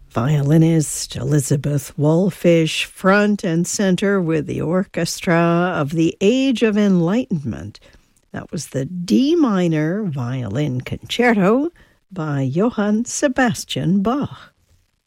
Violinist Elizabeth Wallfish, front and center with the orchestra of the Age of Enlightenment. That was the D minor violin concerto by Johann Sebastian Bach.